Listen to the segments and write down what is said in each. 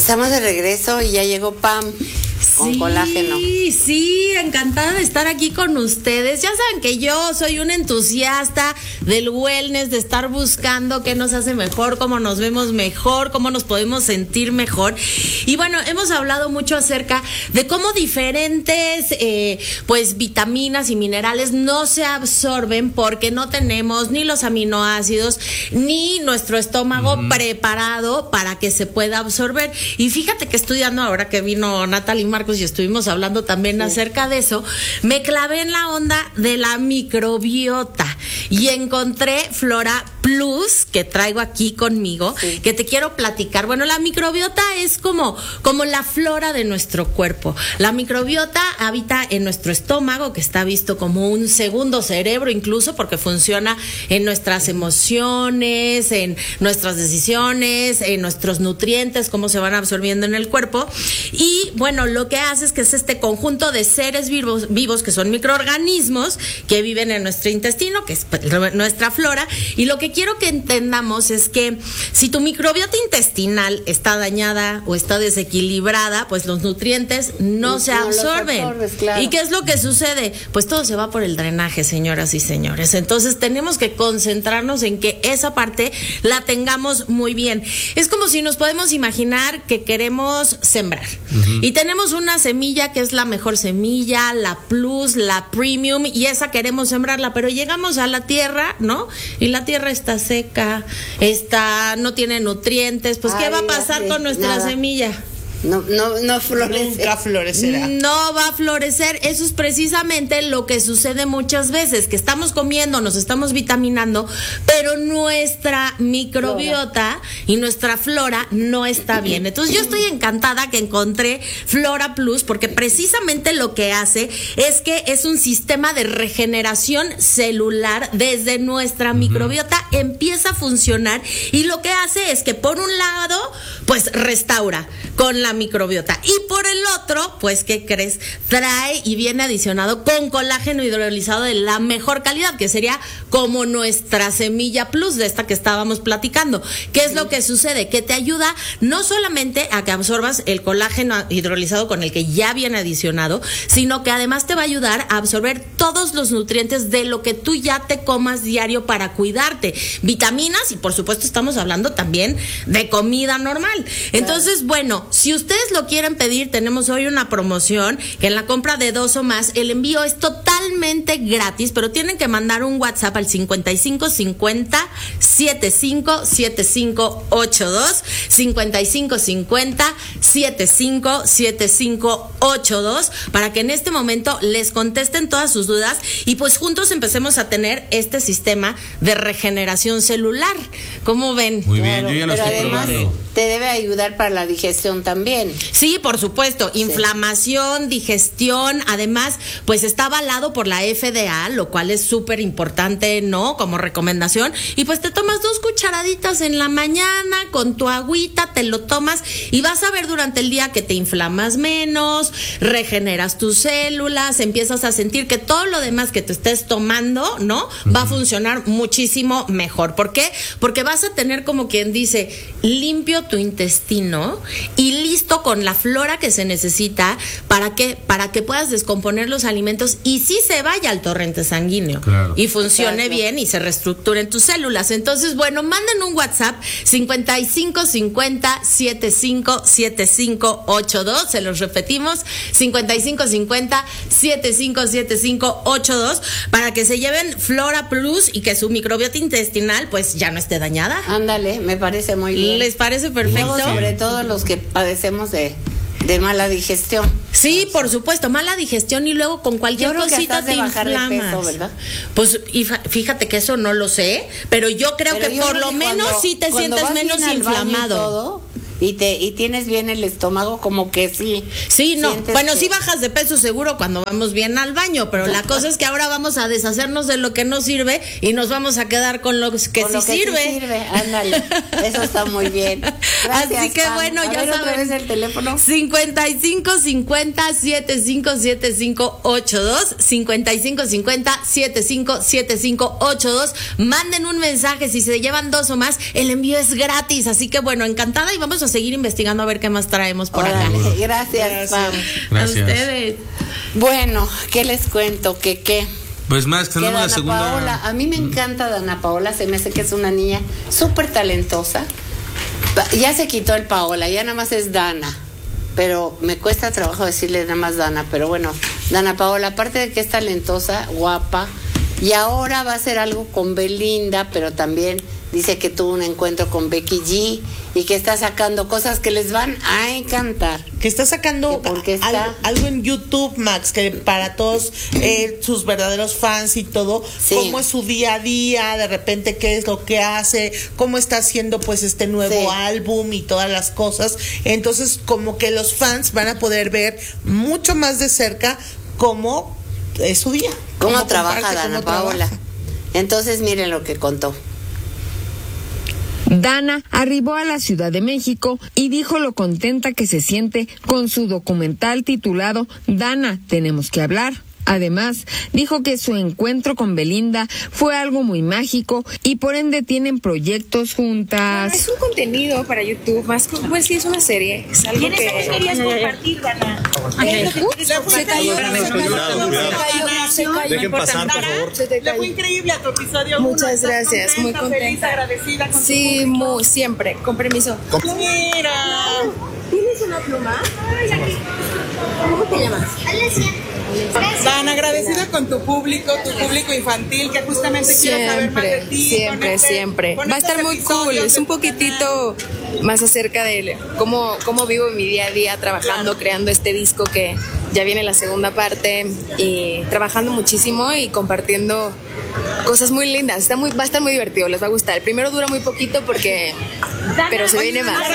Estamos de regreso y ya llegó Pam con colágeno. Sí, encantada de estar aquí con ustedes. Ya saben que yo soy un entusiasta del wellness, de estar buscando qué nos hace mejor, cómo nos vemos mejor, cómo nos podemos sentir mejor. Y bueno, hemos hablado mucho acerca de cómo diferentes pues vitaminas y minerales no se absorben porque no tenemos ni los aminoácidos ni nuestro estómago preparado para que se pueda absorber. Y fíjate que estudiando ahora que vino Natalie Marcos y estuvimos hablando también acerca de eso, me clavé en la onda de la microbiota y encontré Flora Plus, que traigo aquí conmigo, que te quiero platicar. Bueno, la microbiota es como la flora de nuestro cuerpo. La microbiota habita en nuestro estómago, que está visto como un segundo cerebro incluso, porque funciona en nuestras emociones, en nuestras decisiones, en nuestros nutrientes, cómo se van absorbiendo en el cuerpo. Y bueno, lo que hace es que es este conjunto de seres vivos que son microorganismos que viven en nuestro intestino, que es nuestra flora. Y lo que quiero que entendamos es que si tu microbiota intestinal está dañada o está desequilibrada, pues los nutrientes no se absorben. Claro. ¿Y qué es lo que sucede? Pues todo se va por el drenaje, señoras y señores. Entonces tenemos que concentrarnos en que esa parte la tengamos muy bien. Es como si nos podemos imaginar que queremos sembrar y tenemos una semilla que es la mejor semilla, la Plus, la Premium, y esa queremos sembrarla, pero llegamos a la tierra, ¿no? Y la tierra está seca, no tiene nutrientes, pues ¿qué va a pasar con nuestra semilla? No florece. Nunca florecerá. No va a florecer. Eso es precisamente lo que sucede muchas veces, que estamos comiendo, nos estamos vitaminando, pero nuestra microbiota y nuestra flora no está bien. Entonces yo estoy encantada que encontré Flora Plus, porque precisamente lo que hace es que es un sistema de regeneración celular desde nuestra microbiota, empieza a funcionar, y lo que hace es que por un lado, pues restaura con la microbiota, y por el otro, pues ¿qué crees? Trae y viene adicionado con colágeno hidrolizado de la mejor calidad, que sería como nuestra semilla Plus de esta que estábamos platicando. ¿Qué es lo que sucede? Que te ayuda no solamente a que absorbas el colágeno hidrolizado con el que ya viene adicionado, sino que además te va a ayudar a absorber todos los nutrientes de lo que tú ya te comas diario para cuidarte, vitaminas, y por supuesto estamos hablando también de comida normal. Entonces, bueno, si ustedes lo quieren pedir, tenemos hoy una promoción que en la compra de 2 o más, el envío es totalmente gratis, pero tienen que mandar un WhatsApp al 5550 757582, 5550 757582, para que en este momento les contesten todas sus dudas y pues juntos empecemos a tener este sistema de regeneración celular. ¿Cómo ven? Muy bien, yo ya lo estoy probando. Te debe ayudar para la digestión también. Sí, por supuesto, inflamación, digestión, además, pues está avalado por la FDA, lo cual es súper importante, ¿no? Como recomendación, y pues te tomas 2 cucharaditas en la mañana con tu agüita, te lo tomas y vas a ver durante el día que te inflamas menos, regeneras tus células, empiezas a sentir que todo lo demás que te estés tomando, ¿no? Va a funcionar muchísimo mejor. ¿Por qué? Porque vas a tener, como quien dice, limpio tu intestino y listo con la flora que se necesita para que puedas descomponer los alimentos y sí se vaya al torrente sanguíneo, claro, y funcione bien y se reestructuren tus células. Entonces, bueno, manden un WhatsApp 5550 757582, se los repetimos, 5550 757582, para que se lleven Flora Plus y que su microbiota intestinal pues ya no esté dañada. Ándale, me parece muy bien. ¿Les parece perfecto? Sobre todo los que padecemos de mala digestión. Sí, por supuesto, mala digestión, y luego con cualquier cosita te inflamas. De peso, ¿verdad? Pues y fíjate que eso no lo sé, pero yo creo que por lo menos sí te sientes menos inflamado. Y tienes bien el estómago, como que sí. Sí, no. Bueno, sí bajas de peso seguro cuando vamos bien al baño, pero la cosa es que ahora vamos a deshacernos de lo que no sirve y nos vamos a quedar con lo que sí sirve. Sí sirve, ándale. Eso está muy bien. Gracias, así que Pam. bueno, ya saben. ¿Otra vez el teléfono? 5550 757582, 5550 757582. Manden un mensaje si se llevan 2 o más, el envío es gratis, así que bueno, encantada, y vamos a a seguir investigando a ver qué más traemos por acá. Gracias, Pam. Gracias. A ustedes. Bueno, ¿qué les cuento? ¿Qué? Pues Max, Que tenemos la Dana segunda. Paola, a mí me encanta Dana Paola, se me hace que es una niña súper talentosa. Ya se quitó el Paola, ya nada más es Dana. Pero me cuesta trabajo decirle nada más Dana, pero bueno, Dana Paola, aparte de que es talentosa, guapa, y ahora va a hacer algo con Belinda, pero también dice que tuvo un encuentro con Becky G y que está sacando cosas que les van a encantar. Que está sacando ¿Que por qué está? algo en YouTube, Max, que para todos sus verdaderos fans y todo, Sí. cómo es su día a día, de repente qué es lo que hace, cómo está haciendo pues este nuevo Sí. álbum y todas las cosas. Entonces, como que los fans van a poder ver mucho más de cerca cómo es su día. ¿Cómo trabaja comparte, Dana cómo Paola? trabaja. Entonces miren lo que contó. Dana arribó a la Ciudad de México y dijo lo contenta que se siente con su documental titulado Dana, tenemos que hablar. Además, dijo que su encuentro con Belinda fue algo muy mágico y por ende tienen proyectos juntas. Es un contenido para YouTube, más como pues sí es una serie, es algo que querías compartir, Dana? se cayó. Dejen pasar, por favor. Se te Le fue cayó. increíble a tu episodio. Muchas uno. ¿Estás gracias, muy feliz, contenta. agradecida con Sí, tu público? siempre, con permiso. Mira. ¿Tienes una pluma? ¿Cómo te llamas? Tan agradecida con tu público infantil que justamente quiere saber más de ti. Siempre. Va a estar muy cool, es un poquitito más acerca de cómo vivo mi día a día trabajando, creando este disco que ya viene la segunda parte y trabajando muchísimo y compartiendo cosas muy lindas. Va a estar muy divertido, les va a gustar. El primero dura muy poquito pero se viene más.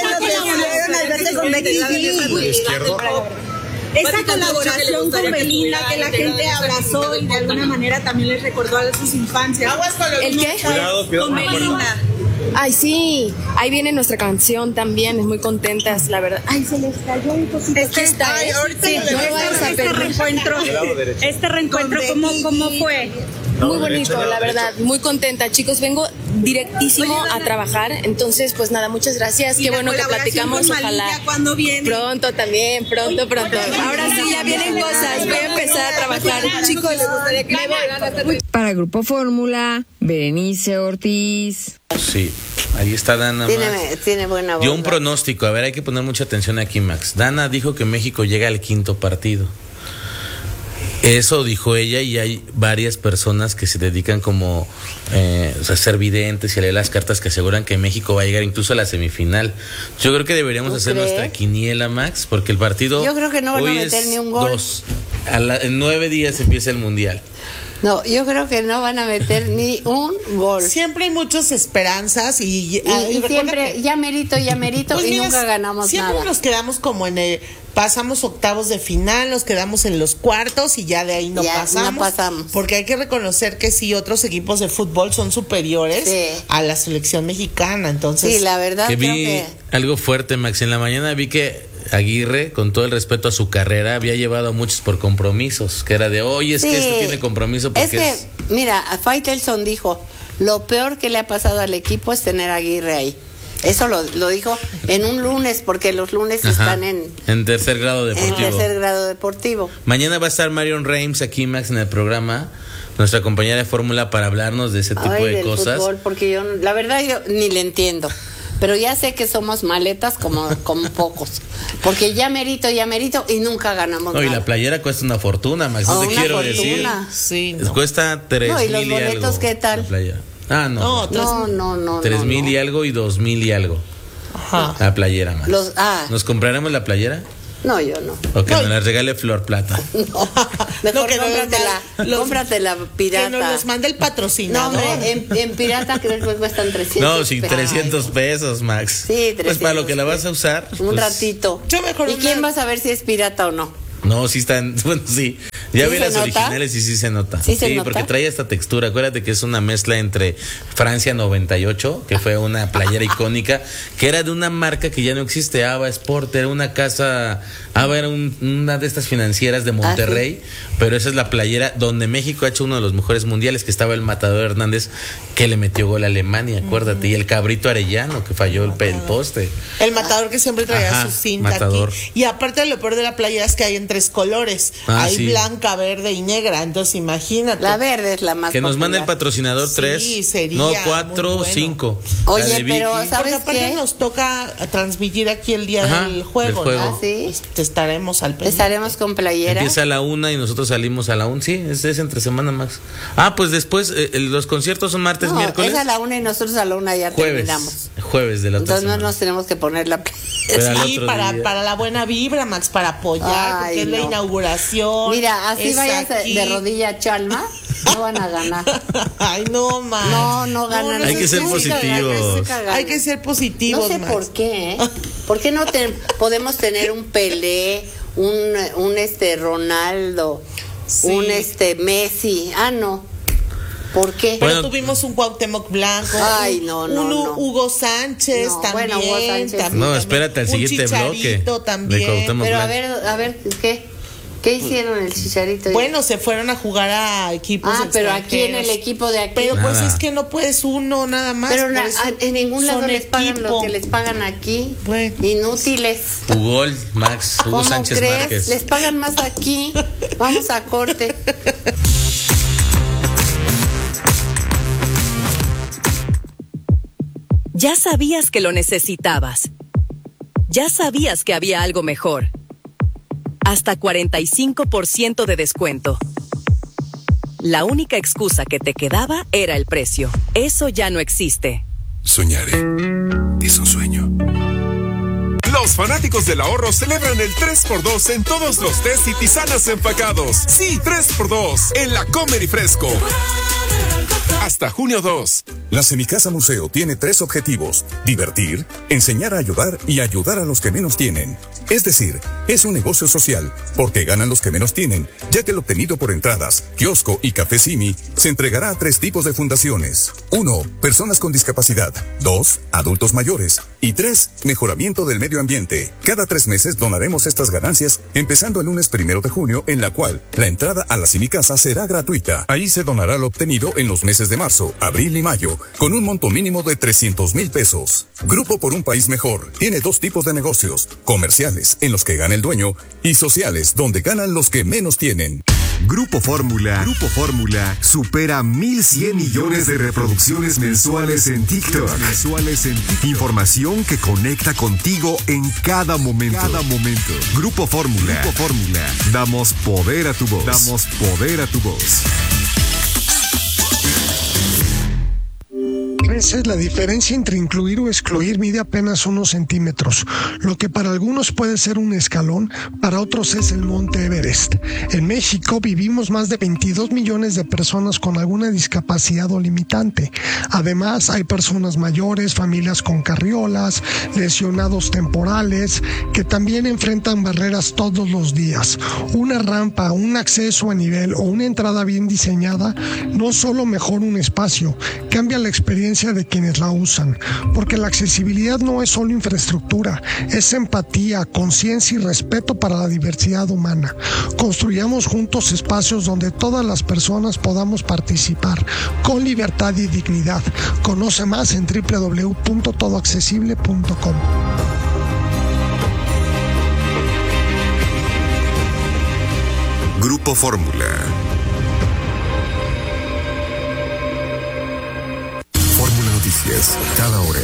Esa colaboración con Belinda que la gente abrazó y de alguna manera también les recordó a sus infancias. ¿El qué? Cuidado, Con Belinda. Ay, sí, ahí viene nuestra canción también, es muy contentas, la verdad. Ay, se les cayó un poquito. Aquí está, Ay, ahorita sí, lo no vayas a perder. Este reencuentro, ¿cómo fue? Muy bonito, la verdad, muy contenta. Chicos, vengo directísimo a trabajar, entonces pues nada, muchas gracias, qué bueno que platicamos, ojalá ¿Cuándo viene? pronto también, pronto. Ahora sí, ya vienen cosas, voy a empezar a trabajar. Chicos, me voy. Para Grupo Fórmula, Berenice Ortiz. Sí, ahí está Dana. Tiene buena voz. Dio un pronóstico, a ver, hay que poner mucha atención aquí, Max. Dana dijo que México llega al 5º partido. Eso dijo ella y hay varias personas que se dedican como a ser videntes y a leer las cartas que aseguran que México va a llegar incluso a la semifinal. Yo creo que deberíamos ¿Tú hacer crees? nuestra quiniela, Max, porque el partido Yo creo que no van a hoy meter es ni un gol. 2. En 9 días empieza el Mundial. No, yo creo que no van a meter ni un gol. Siempre hay muchas esperanzas y recuerda siempre, que- ya merito, Pues y mira, nunca ganamos siempre nada. nos quedamos como pasamos octavos de final, nos quedamos en los cuartos y ya de ahí no Ya, pasamos. no pasamos. Porque hay que reconocer que sí, otros equipos de fútbol son superiores Sí. a la selección mexicana. Entonces, Sí, la verdad Que creo vi que... algo fuerte, Max. En la mañana vi que Aguirre, con todo el respeto a su carrera, había llevado a muchos por compromisos. Que era de, oye, es que este tiene compromiso porque es que, mira, Faitelson dijo, lo peor que le ha pasado al equipo es tener a Aguirre ahí. Eso lo dijo en un lunes, porque los lunes Ajá, están en tercer grado deportivo. tercer grado deportivo. Mañana va a estar Marion Reims aquí, Max, en el programa, nuestra compañera de fórmula, para hablarnos de ese tipo Ay, de del cosas. fútbol, porque yo, la verdad, yo ni le entiendo. Pero ya sé que somos maletas como pocos. Porque ya merito y nunca ganamos No, y nada. la playera cuesta una fortuna, Max, no te Una quiero fortuna. decir. sí, Cuesta 3,000 No, ¿y los boletos algo, qué tal? la playera. Ah, no. No. 3,000 y algo y 2,000 y algo. Ajá. La playera, Max. ¿Nos compraremos la playera? No, yo no. O que nos la regale Flor Plata. No. Mejor No, que nos cómpratela pirata. que nos los mande el No, patrocinador. hombre, en pirata creo que cuestan 300. No, sí, pesos. 300 pesos, Max. Sí, 300. Pues para lo que la vas a usar. Un pues, ratito. Yo mejor ¿Y quién va a saber si es pirata o no? No, sí están, bueno, sí. Ya ¿Sí vi se las nota? originales y sí se nota. ¿Sí se nota? porque trae esta textura. Acuérdate que es una mezcla entre Francia 98, que fue una playera icónica, que era de una marca que ya no existe, Ava Sport, era una casa, Ava era una de estas financieras de Monterrey, pero esa es la playera donde México ha hecho uno de los mejores mundiales, que estaba el Matador Hernández, que le metió gol a Alemania, acuérdate, y el Cabrito Arellano, que falló el poste. El Matador que siempre traía Ajá, su cinta Matador. aquí. Y aparte lo peor de la playera es que hay en 3 colores. Hay sí. blanca, verde y negra. Entonces imagínate. La verde es la más Que nos mande el popular. patrocinador Sí, 3, sería no muy 4, bueno. 5. Oye, La de pero Vicky. ¿sabes Porque aparte qué? nos toca transmitir aquí el día Ajá, del juego, del juego. ¿no? ¿Ah, sí? Pues te estaremos al pendiente. Estaremos con playera. Empieza a la 1 y nosotros salimos a la 1. Sí, es entre semana, Max. Pues después los conciertos son martes, No, miércoles. es a la 1 y nosotros a la 1 ya Jueves. terminamos. Jueves de la otra Entonces no semana. nos tenemos que poner la Pero al Sí, otro para día. la buena vibra, Max, para apoyar, Ay, porque es la no. inauguración. Mira, así es vayas aquí. de rodilla a Chalma, no van a ganar. Ay, no, Max. No ganan. Hay que ser positivos. Hay que ser positivos, No sé Max. por qué, ¿eh? ¿Por qué no podemos tener un Pelé, un Ronaldo, Sí. un Messi? No. ¿Por qué? Pero Bueno. tuvimos un Cuauhtémoc Blanco, Ay, un no. Hugo Sánchez No, también. bueno, Hugo Sánchez. también, No, espérate al un siguiente bloque. Chicharito de también. Cuauhtémoc Pero a Blanco. ver, ¿qué hicieron el Chicharito? Bueno, se fueron a jugar a equipos pero aquí en el extranjeros. equipo de aquí. Pero pues Nada. es que no puedes uno nada más. Pero por eso en ningún lado son les pagan lo equipo. que les pagan aquí. Bueno. Inútiles. Ugol, Max, Hugo ¿Cómo Sánchez crees? Márquez. Les pagan más aquí. Vamos a corte. Ya sabías que lo necesitabas. Ya sabías que había algo mejor. Hasta 45% de descuento. La única excusa que te quedaba era el precio. Eso ya no existe. Soñaré. Es un sueño. Los fanáticos del ahorro celebran el 3x2 en todos los tés y tisanas empacados. Sí, 3x2 en la Comer y Fresco. Hasta junio 2. La Semicasa Museo tiene 3 objetivos: divertir, enseñar a ayudar y ayudar a los que menos tienen. Es decir, es un negocio social, porque ganan los que menos tienen, ya que lo obtenido por entradas, kiosco y café Simi se entregará a 3 tipos de fundaciones. 1. Personas con discapacidad. 2. Adultos mayores. Y 3. Mejoramiento del medio ambiente. Cada 3 meses donaremos estas ganancias, empezando el lunes 1 de junio, en la cual la entrada a la Semicasa será gratuita. Ahí se donará lo obtenido en los meses de marzo, abril y mayo, con un monto mínimo de 300,000 pesos. Grupo por un País Mejor tiene 2 tipos de negocios: comerciales, en los que gana el dueño, y sociales, donde ganan los que menos tienen. Grupo Fórmula supera 1,100 millones de reproducciones mensuales en TikTok. Información que conecta contigo en cada momento. Grupo Fórmula. Damos poder a tu voz. Esa es la diferencia entre incluir o excluir. Mide apenas unos centímetros. Lo que para algunos puede ser un escalón, para otros es el Monte Everest. En México vivimos más de 22 millones de personas con alguna discapacidad o limitante. Además, hay personas mayores, familias con carriolas, lesionados temporales, que también enfrentan barreras todos los días. Una rampa, un acceso a nivel o una entrada bien diseñada no solo mejora un espacio, cambia la experiencia de quienes la usan, porque la accesibilidad no es solo infraestructura, es empatía, conciencia y respeto para la diversidad humana. Construyamos juntos espacios donde todas las personas podamos participar con libertad y dignidad. Conoce más en www.todoaccesible.com. Grupo Fórmula. Fórmula Noticias, cada hora.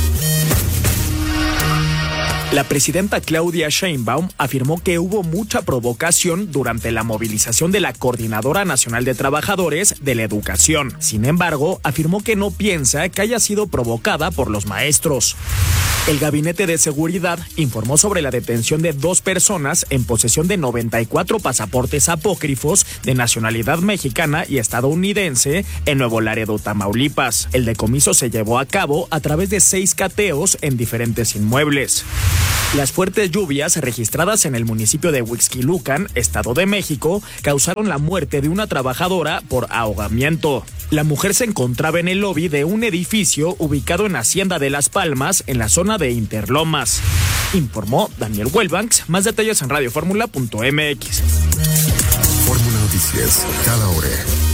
La presidenta Claudia Sheinbaum afirmó que hubo mucha provocación durante la movilización de la Coordinadora Nacional de Trabajadores de la Educación. Sin embargo, afirmó que no piensa que haya sido provocada por los maestros. El Gabinete de Seguridad informó sobre la detención de 2 personas en posesión de 94 pasaportes apócrifos de nacionalidad mexicana y estadounidense en Nuevo Laredo, Tamaulipas. El decomiso se llevó a cabo a través de 6 cateos en diferentes inmuebles. Las fuertes lluvias registradas en el municipio de Huixquilucan, Estado de México, causaron la muerte de una trabajadora por ahogamiento. La mujer se encontraba en el lobby de un edificio ubicado en Hacienda de Las Palmas, en la zona de Interlomas. Informó Daniel Huelbanks. Más detalles en radioformula.mx. Fórmula Noticias, cada hora.